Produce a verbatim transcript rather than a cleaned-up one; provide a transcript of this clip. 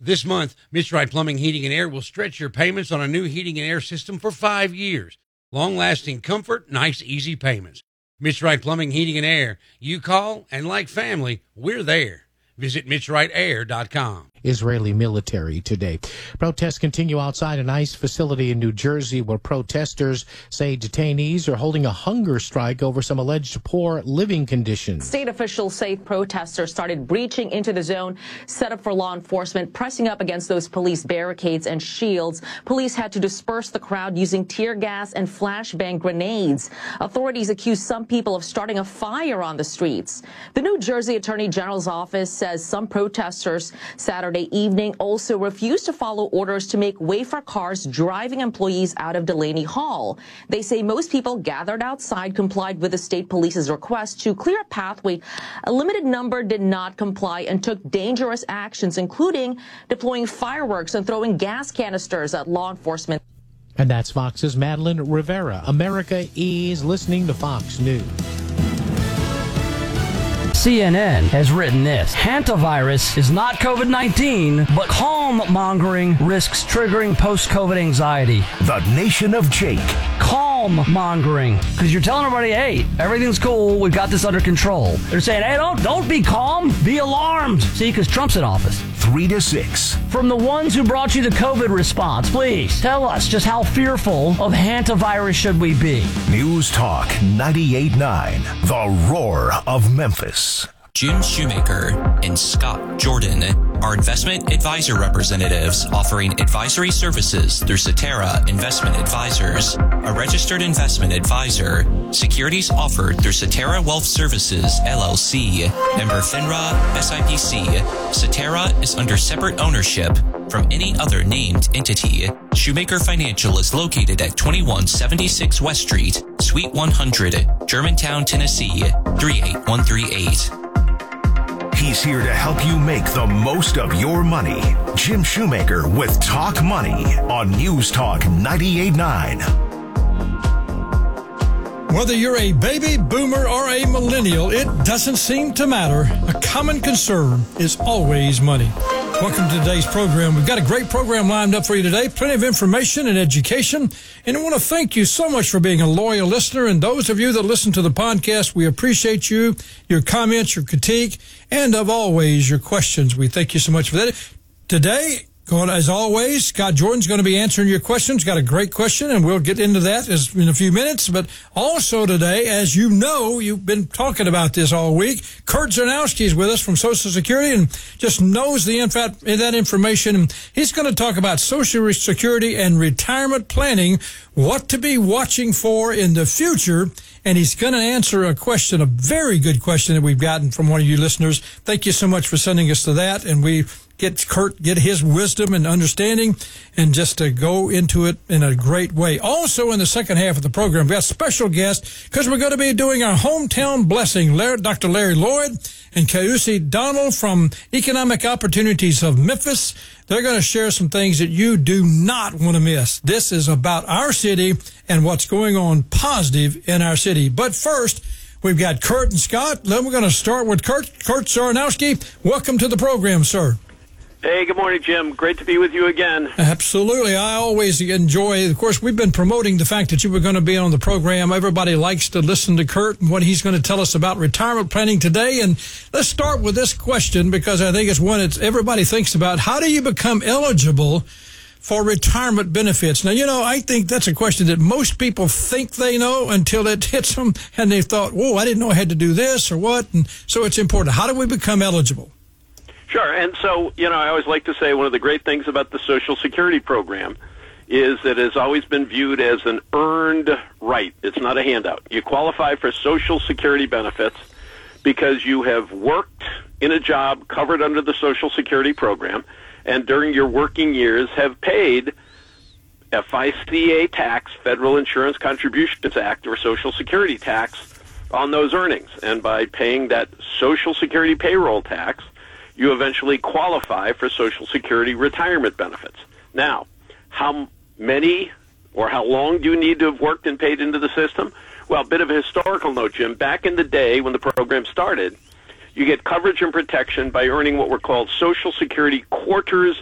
This month, Mitch Wright Plumbing, Heating, and Air will stretch your payments on a new heating and air system for five years. Long-lasting comfort, nice, easy payments. Mitch Wright Plumbing, Heating, and Air. You call, and like family, we're there. Visit mitch wright air dot com. Israeli military today. Protests continue outside an ICE facility in New Jersey where protesters say detainees are holding a hunger strike over some alleged poor living conditions. State officials say protesters started breaching into the zone set up for law enforcement, pressing up against those police barricades and shields. Police had to disperse the crowd using tear gas and flashbang grenades. Authorities accuse some people of starting a fire on the streets. The New Jersey Attorney General's office says some protesters Saturday evening also refused to follow orders to make way for cars driving employees out of Delaney Hall. They say most people gathered outside complied with the state police's request to clear a pathway. A limited number did not comply and took dangerous actions, including deploying fireworks and throwing gas canisters at law enforcement. And that's Fox's Madeline Rivera. America is listening to Fox News. C N N has written this. Hantavirus is not COVID nineteen, but calm-mongering risks triggering post-COVID anxiety. The Nation of Jake. Calm-mongering. Because you're telling everybody, hey, everything's cool, we've got this under control. They're saying, hey, don't, don't be calm, be alarmed. See, because Trump's in office. Three to six. From the ones who brought you the COVID response, please tell us just how fearful of hantavirus should we be. News Talk ninety-eight point nine, the roar of Memphis. Jim Shoemaker and Scott Jordan are investment advisor representatives offering advisory services through Cetera Investment Advisors, a registered investment advisor. Securities offered through Cetera Wealth Services, L L C, member FINRA, S I P C. Cetera is under separate ownership from any other named entity. Shoemaker Financial is located at twenty-one seventy-six West Street, Suite one hundred, Germantown, Tennessee, three eight one three eight. He's here to help you make the most of your money. Jim Shoemaker with Talk Money on News Talk ninety-eight point nine. Whether you're a baby boomer or a millennial, it doesn't seem to matter. A common concern is always money. Welcome to today's program. We've got a great program lined up for you today. Plenty of information and education. And I want to thank you so much for being a loyal listener. And those of you that listen to the podcast, we appreciate you, your comments, your critique, and of always, your questions. We thank you so much for that. Today, going, as always, Scott Jordan's going to be answering your questions. Got a great question, and we'll get into that as, in a few minutes. But also today, as you know, you've been talking about this all week, Kurt Zarnowski is with us from Social Security and just knows the inf- that information. And he's going to talk about Social Security and retirement planning, what to be watching for in the future. And he's going to answer a question, a very good question that we've gotten from one of you listeners. Thank you so much for sending us to that. And we get Kurt, get his wisdom and understanding and just to go into it in a great way. Also in the second half of the program, we got special guests because we're going to be doing our hometown blessing. Larry, Doctor Larry Lloyd and Kayusi Donald from Economic Opportunities of Memphis. They're going to share some things that you do not want to miss. This is about our city and what's going on positive in our city. But first, we've got Kurt and Scott. Then we're going to start with Kurt. Kurt Zarnowski, welcome to the program, sir. Hey, good morning, Jim. Great to be with you again. Absolutely. I always enjoy, of course, we've been promoting the fact that you were going to be on the program. Everybody likes to listen to Kurt and what he's going to tell us about retirement planning today. And let's start with this question because I think it's one that everybody thinks about. How do you become eligible for retirement benefits? Now, you know, I think that's a question that most people think they know until it hits them and they thought, whoa, I didn't know I had to do this or what. And so it's important. How do we become eligible? Sure. And so, you know, I always like to say one of the great things about the Social Security program is that it has always been viewed as an earned right. It's not a handout. You qualify for Social Security benefits because you have worked in a job covered under the Social Security program and during your working years have paid F I C A tax, Federal Insurance Contributions Act, or Social Security tax on those earnings. And by paying that Social Security payroll tax, you eventually qualify for Social Security retirement benefits. Now, how many or how long do you need to have worked and paid into the system? Well, a bit of a historical note, Jim. Back in the day when the program started, you get coverage and protection by earning what were called Social Security quarters